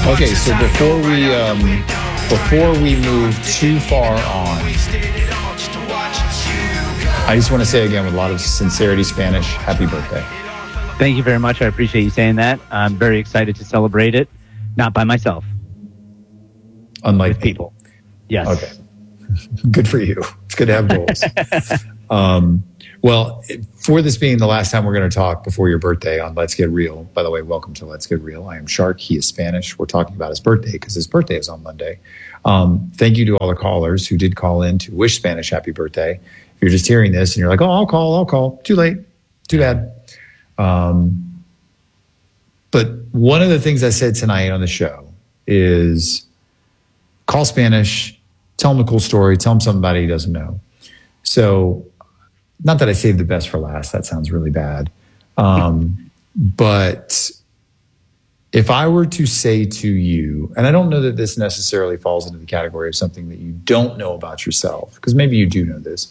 Okay, so before we move too far on, I just want to say again with a lot of sincerity, Spanish, happy birthday. Thank you very much. I appreciate you saying that. I'm very excited to celebrate it, not by myself. Unlike with people. Yes. Okay. Good for you. It's good to have goals. Well, for this being the last time we're going to talk before your birthday on Let's Get Real, by the way, welcome to Let's Get Real. I am Shark. He is Spanish. We're talking about his birthday because his birthday is on Monday. Thank you to all the callers who did call in to wish Spanish happy birthday. If you're just hearing this and you're like, oh, I'll call. Too late. Too bad. But one of the things I said tonight on the show is call Spanish, tell him a cool story, tell him somebody he doesn't know. So, not that I saved the best for last. That sounds really bad. But if I were to say to you, and I don't know that this necessarily falls into the category of something that you don't know about yourself, because maybe you do know this.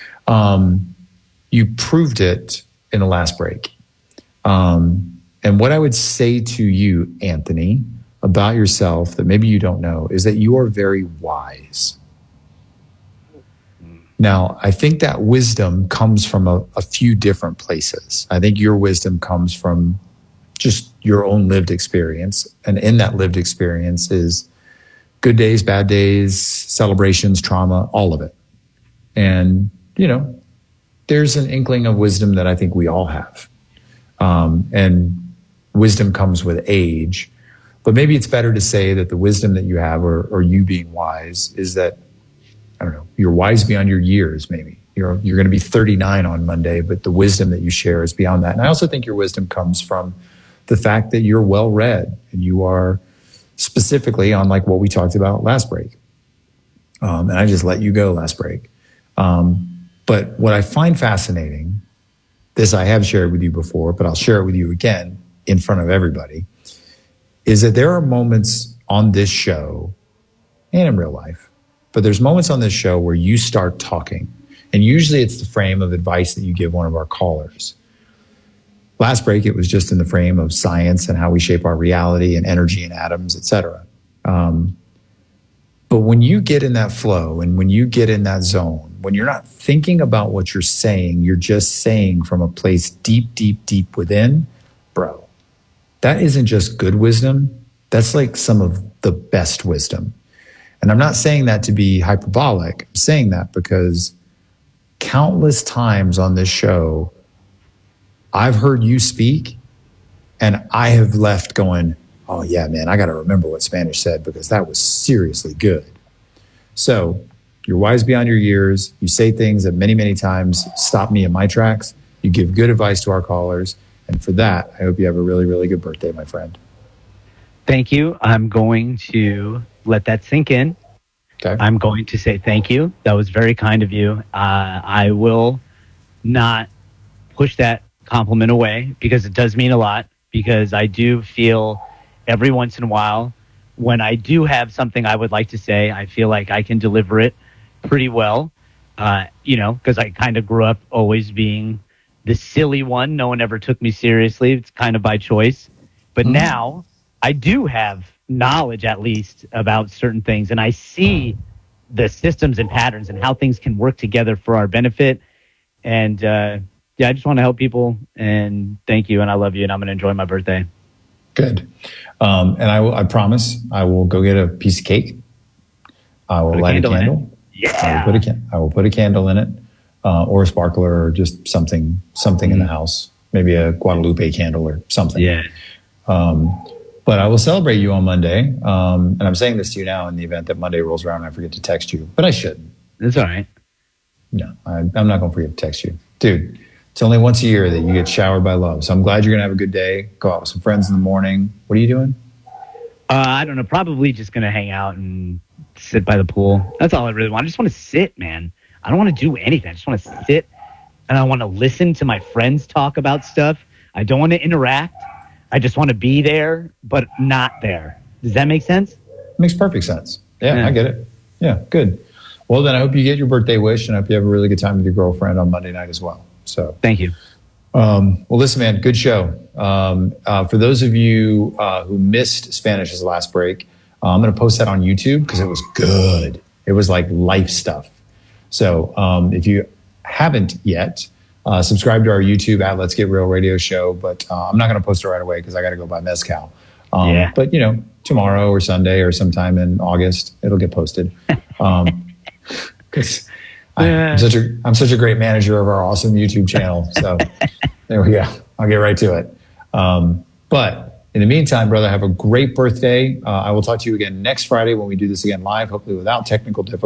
You proved it in the last break. And what I would say to you, Anthony, about yourself that maybe you don't know is that you are very wise. Now, I think that wisdom comes from a few different places. I think your wisdom comes from just your own lived experience. And in that lived experience is good days, bad days, celebrations, trauma, all of it. And, you know, there's an inkling of wisdom that I think we all have. And wisdom comes with age. But maybe it's better to say that the wisdom that you have or you being wise is that, I don't know, you're wise beyond your years, maybe. You're going to be 39 on Monday, but the wisdom that you share is beyond that. And I also think your wisdom comes from the fact that you're well-read and you are specifically on like what we talked about last break. And I just let you go last break. But what I find fascinating, this I have shared with you before, but I'll share it with you again in front of everybody, is that there are moments on this show and in real life, but there's moments on this show where you start talking. And usually it's the frame of advice that you give one of our callers. Last break, it was just in the frame of science and how we shape our reality and energy and atoms, et cetera. But when you get in that flow and when you get in that zone, when you're not thinking about what you're saying, you're just saying from a place deep, deep, deep within, bro, that isn't just good wisdom. That's like some of the best wisdom. And I'm not saying that to be hyperbolic. I'm saying that because countless times on this show, I've heard you speak and I have left going, oh yeah, man, I got to remember what Spanish said because that was seriously good. So you're wise beyond your years. You say things that many, many times stop me in my tracks. You give good advice to our callers. And for that, I hope you have a really, really good birthday, my friend. Thank you. I'm going to let that sink in. Okay. I'm going to say thank you. That was very kind of you. I will not push that compliment away because it does mean a lot, because I do feel every once in a while when I do have something I would like to say, I feel like I can deliver it pretty well, because I kind of grew up always being the silly one. No one ever took me seriously. It's kind of by choice. But now I do have knowledge, at least, about certain things. And I see the systems and patterns and how things can work together for our benefit. And I just want to help people. And thank you. And I love you. And I'm going to enjoy my birthday. Good. And I promise I will go get a piece of cake. I will light a candle. Yeah. I will put a candle in it, or a sparkler, or just something in the house. Maybe a Guadalupe candle or something. Yeah. But I will celebrate you on Monday. And I'm saying this to you now in the event that Monday rolls around and I forget to text you. But I shouldn't. That's all right. No, I'm not going to forget to text you. Dude, it's only once a year that you get showered by love. So I'm glad you're going to have a good day. Go out with some friends in the morning. What are you doing? I don't know. Probably just going to hang out and sit by the pool. That's all I really want. I just want to sit, man. I don't want to do anything. I just want to sit and I want to listen to my friends talk about stuff. I don't want to interact. I just want to be there, but not there. Does that make sense? Makes perfect sense. Yeah, I get it. Yeah, good. Well, then I hope you get your birthday wish and I hope you have a really good time with your girlfriend on Monday night as well. So thank you. Well, listen, man, good show. For those of you who missed Spanish's last break, I'm going to post that on YouTube because it was good. It was like life stuff. So if you haven't yet, subscribe to our YouTube at Let's Get Real Radio Show. But I'm not going to post it right away because I got to go buy mezcal. Yeah. But, you know, tomorrow or Sunday or sometime in August, it'll get posted. Because I'm such a great manager of our awesome YouTube channel. So there we go. I'll get right to it. But in the meantime, brother, have a great birthday. I will talk to you again next Friday when we do this again live, hopefully without technical difficulties.